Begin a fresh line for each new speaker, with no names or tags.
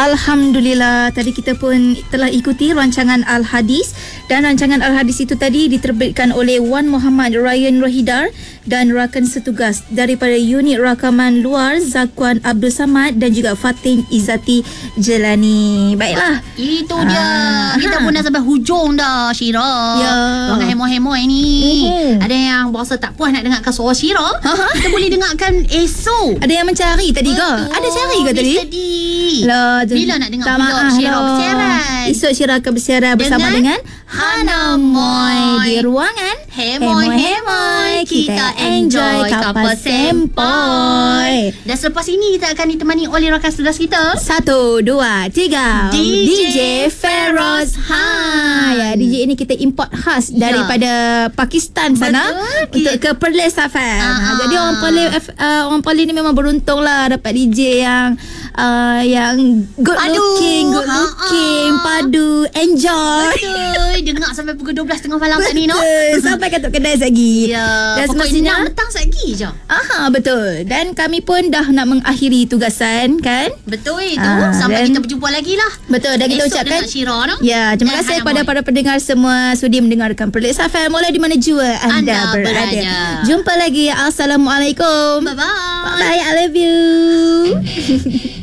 Alhamdulillah, tadi kita pun telah ikuti rancangan Al-Hadis, dan rancangan Al-Hadis itu tadi diterbitkan oleh Wan Muhammad Ryan Rohidar dan rakan setugas daripada unit rakaman luar Zakwan Abdul Samad dan juga Fatin Izzati Jelani. Baiklah,
itu dia. Kita pun dah sampai hujung dah, Syira.
Ya.
Orang hemo-hemo ini. Ada yang berasa tak puas nak dengarkan suara Syira. Kita boleh dengarkan esok.
ada yang mencari tadi ke? Ada cari ke tadi? Lah,
bila nak dengar pula Syira bersiaran?
Esok Syira akan bersiaran bersama dengan
Hana Moy
di ruangan
Hemoy. Kita enjoy kapal sempoi. Dan selepas ini kita akan ditemani oleh rakan sedas kita.
1, 2, 3 DJ Feroz. Ya, DJ ini kita import khas daripada Pakistan sana.
Betul.
Untuk ke Perlis FM. Jadi orang Perlis ni memang beruntung lah dapat DJ yang good looking, padu, enjoy.
Betul. Dengar sampai pukul 12 tengah malam kat ni, no?
Sampai kat kedai lagi.
Ya,
Dan
pukul
semestinya
6 petang lagi je.
Betul. Dan kami pun dah nak mengakhiri tugasan, kan?
Betul itu. Sampai kita berjumpa lagi lah.
Betul. Dan kita
esok
ucapkan
dengan Syira, no?
Ya, terima
Dan
kasih
Hana
kepada
Moy.
para pendengar semua sudi mendengarkan Perlis FM walau di mana jua anda berada. Jumpa lagi. Assalamualaikum.
Bye-bye.
Bye. I love you.